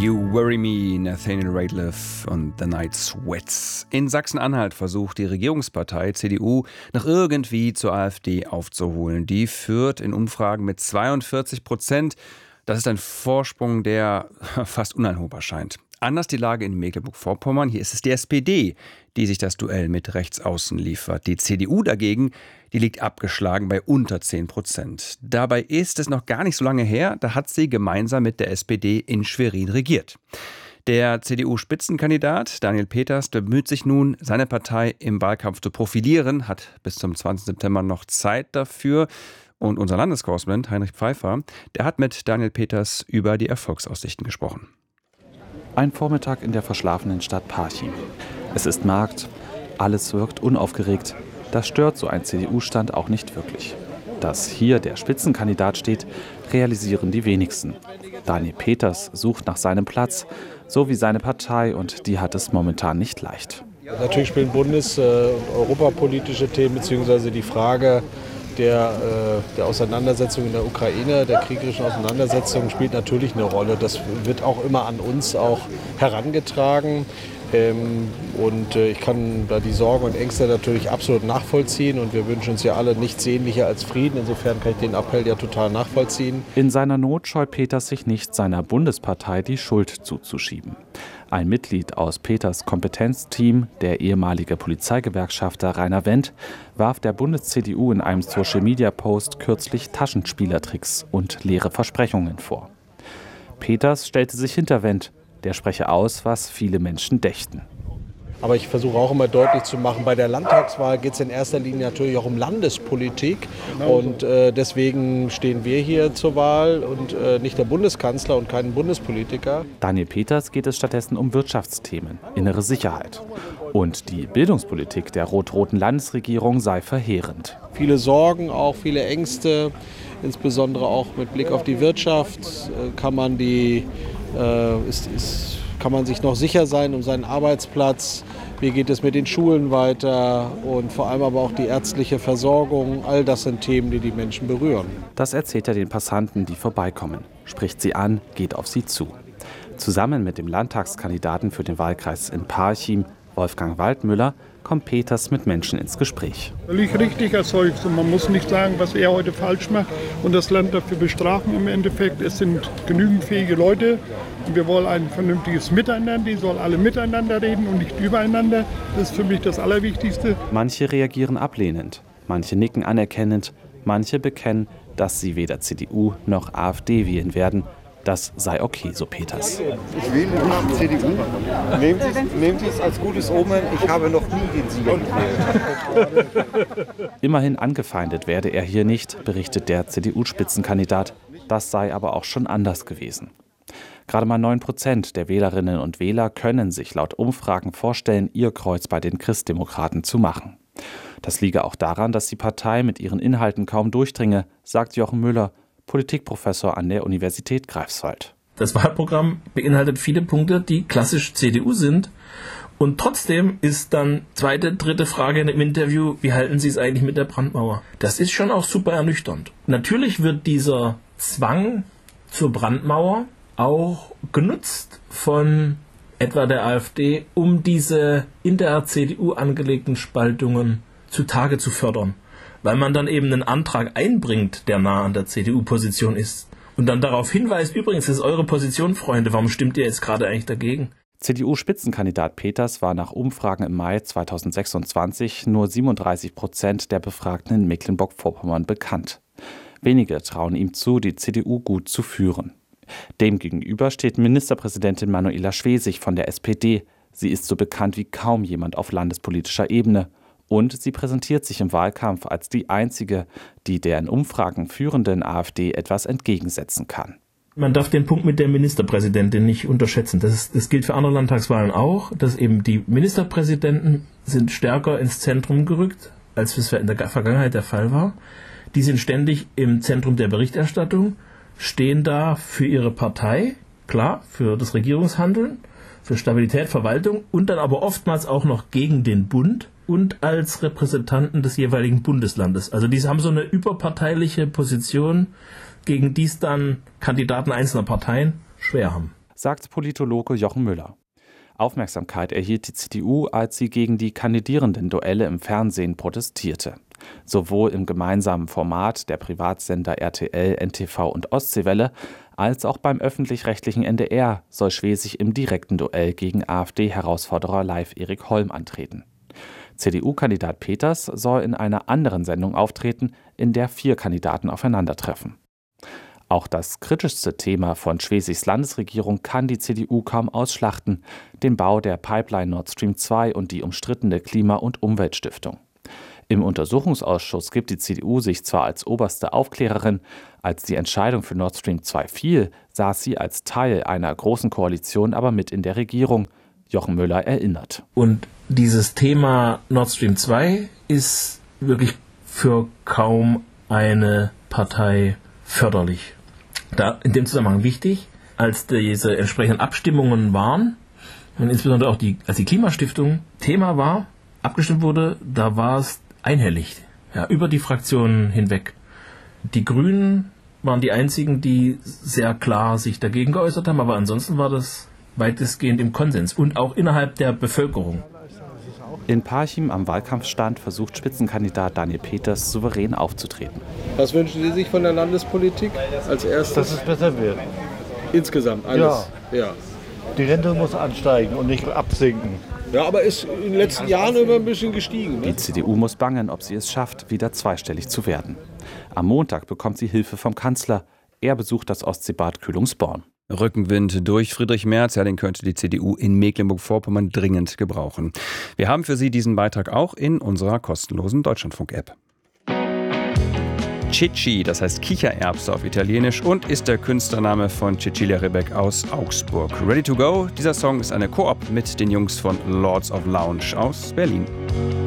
You Worry Me, Nathaniel Rateliff und The Night Sweats. In Sachsen-Anhalt versucht die Regierungspartei CDU noch irgendwie zur AfD aufzuholen. Die führt in Umfragen mit 42%. Das ist ein Vorsprung, der fast uneinholbar scheint. Anders die Lage in Mecklenburg-Vorpommern. Hier ist es die SPD, die sich das Duell mit Rechtsaußen liefert. Die CDU dagegen, die liegt abgeschlagen bei unter 10%. Dabei ist es noch gar nicht so lange her, da hat sie gemeinsam mit der SPD in Schwerin regiert. Der CDU-Spitzenkandidat Daniel Peters bemüht sich nun, seine Partei im Wahlkampf zu profilieren, hat bis zum 20. September noch Zeit dafür. Und unser Landeskorrespondent Heinrich Pfeiffer, der hat mit Daniel Peters über die Erfolgsaussichten gesprochen. Ein Vormittag in der verschlafenen Stadt Parchim. Es ist Markt, alles wirkt unaufgeregt. Das stört so ein CDU-Stand auch nicht wirklich. Dass hier der Spitzenkandidat steht, realisieren die wenigsten. Daniel Peters sucht nach seinem Platz, so wie seine Partei, und die hat es momentan nicht leicht. Natürlich spielen bundes- und europapolitische Themen bzw. die Frage der Auseinandersetzung in der Ukraine, der kriegerischen Auseinandersetzung, spielt natürlich eine Rolle. Das wird auch immer an uns auch herangetragen. Und ich kann da die Sorgen und Ängste natürlich absolut nachvollziehen. Und wir wünschen uns ja alle nichts sehnlicher als Frieden. Insofern kann ich den Appell ja total nachvollziehen. In seiner Not scheut Peters sich nicht, seiner Bundespartei die Schuld zuzuschieben. Ein Mitglied aus Peters Kompetenzteam, der ehemalige Polizeigewerkschafter Rainer Wendt, warf der Bundes-CDU in einem Social-Media-Post kürzlich Taschenspielertricks und leere Versprechungen vor. Peters stellte sich hinter Wendt, der spreche aus, was viele Menschen dächten. Aber ich versuche auch immer deutlich zu machen, bei der Landtagswahl geht es in erster Linie natürlich auch um Landespolitik. Und deswegen stehen wir hier zur Wahl und nicht der Bundeskanzler und kein Bundespolitiker. Daniel Peters geht es stattdessen um Wirtschaftsthemen, innere Sicherheit. Und die Bildungspolitik der rot-roten Landesregierung sei verheerend. Viele Sorgen, auch viele Ängste, insbesondere auch mit Blick auf die Wirtschaft, kann man sich noch sicher sein um seinen Arbeitsplatz. Wie geht es mit den Schulen weiter und vor allem aber auch die ärztliche Versorgung. All das sind Themen, die die Menschen berühren. Das erzählt er den Passanten, die vorbeikommen. Spricht sie an, geht auf sie zu. Zusammen mit dem Landtagskandidaten für den Wahlkreis in Parchim, Wolfgang Waldmüller, kommt Peters mit Menschen ins Gespräch. Völlig richtig erzeugt. Und man muss nicht sagen, was er heute falsch macht und das Land dafür bestrafen im Endeffekt. Es sind genügend fähige Leute und wir wollen ein vernünftiges Miteinander. Die sollen alle miteinander reden und nicht übereinander. Das ist für mich das Allerwichtigste. Manche reagieren ablehnend, manche nicken anerkennend, manche bekennen, dass sie weder CDU noch AfD wählen werden. Das sei okay, so Peters. Ich wähle immer CDU. Nehmt es als gutes Omen. Ich habe noch nie den Sieger gewählt. Immerhin angefeindet werde er hier nicht, berichtet der CDU-Spitzenkandidat. Das sei aber auch schon anders gewesen. Gerade mal 9% der Wählerinnen und Wähler können sich laut Umfragen vorstellen, ihr Kreuz bei den Christdemokraten zu machen. Das liege auch daran, dass die Partei mit ihren Inhalten kaum durchdringe, sagt Jochen Müller, Politikprofessor an der Universität Greifswald. Das Wahlprogramm beinhaltet viele Punkte, die klassisch CDU sind. Und trotzdem ist dann zweite, dritte Frage in dem Interview, wie halten Sie es eigentlich mit der Brandmauer? Das ist schon auch super ernüchternd. Natürlich wird dieser Zwang zur Brandmauer auch genutzt von etwa der AfD, um diese in der CDU angelegten Spaltungen zutage zu fördern. Weil man dann eben einen Antrag einbringt, der nah an der CDU-Position ist. Und dann darauf hinweist, übrigens, das ist eure Position, Freunde, warum stimmt ihr jetzt gerade eigentlich dagegen? CDU-Spitzenkandidat Peters war nach Umfragen im Mai 2026 nur 37% der Befragten in Mecklenburg-Vorpommern bekannt. Wenige trauen ihm zu, die CDU gut zu führen. Demgegenüber steht Ministerpräsidentin Manuela Schwesig von der SPD. Sie ist so bekannt wie kaum jemand auf landespolitischer Ebene. Und sie präsentiert sich im Wahlkampf als die einzige, die der in Umfragen führenden AfD etwas entgegensetzen kann. Man darf den Punkt mit der Ministerpräsidentin nicht unterschätzen. Das gilt für andere Landtagswahlen auch, dass eben die Ministerpräsidenten sind stärker ins Zentrum gerückt, als es in der Vergangenheit der Fall war. Die sind ständig im Zentrum der Berichterstattung, stehen da für ihre Partei, klar, für das Regierungshandeln, für Stabilität, Verwaltung und dann aber oftmals auch noch gegen den Bund und als Repräsentanten des jeweiligen Bundeslandes. Also die haben so eine überparteiliche Position, gegen die es dann Kandidaten einzelner Parteien schwer haben. sagt Politologe Jochen Müller. Aufmerksamkeit erhielt die CDU, als sie gegen die Kandidierenden-Duelle im Fernsehen protestierte. Sowohl im gemeinsamen Format der Privatsender RTL, NTV und Ostseewelle, als auch beim öffentlich-rechtlichen NDR soll Schwesig im direkten Duell gegen AfD-Herausforderer Live Erik Holm antreten. CDU-Kandidat Peters soll in einer anderen Sendung auftreten, in der 4 Kandidaten aufeinandertreffen. Auch das kritischste Thema von Schwesigs Landesregierung kann die CDU kaum ausschlachten: den Bau der Pipeline Nord Stream 2 und die umstrittene Klima- und Umweltstiftung. Im Untersuchungsausschuss gibt die CDU sich zwar als oberste Aufklärerin, als die Entscheidung für Nord Stream 2 fiel, saß sie als Teil einer großen Koalition aber mit in der Regierung. Jochen Müller erinnert. Und dieses Thema Nord Stream 2 ist wirklich für kaum eine Partei förderlich. Da in dem Zusammenhang wichtig, als diese entsprechenden Abstimmungen waren und insbesondere auch als die Klimastiftung Thema war, abgestimmt wurde, da war es einhellig, ja, über die Fraktionen hinweg. Die Grünen waren die einzigen, die sehr klar sich dagegen geäußert haben, aber ansonsten war das weitestgehend im Konsens und auch innerhalb der Bevölkerung. In Parchim am Wahlkampfstand versucht Spitzenkandidat Daniel Peters souverän aufzutreten. Was wünschen Sie sich von der Landespolitik als erstes? Dass es besser wird. Insgesamt alles? Ja. Die Rente muss ansteigen und nicht absinken. Ja, aber ist in den letzten Jahren immer ein bisschen gestiegen. Ne? Die CDU muss bangen, ob sie es schafft, wieder zweistellig zu werden. Am Montag bekommt sie Hilfe vom Kanzler. Er besucht das Ostseebad Kühlungsborn. Rückenwind durch Friedrich Merz, ja, den könnte die CDU in Mecklenburg-Vorpommern dringend gebrauchen. Wir haben für Sie diesen Beitrag auch in unserer kostenlosen Deutschlandfunk-App. Cicci, das heißt Kichererbse auf Italienisch und ist der Künstlername von Cecilia Rebeck aus Augsburg. Ready to go? Dieser Song ist eine Koop mit den Jungs von Lords of Lounge aus Berlin.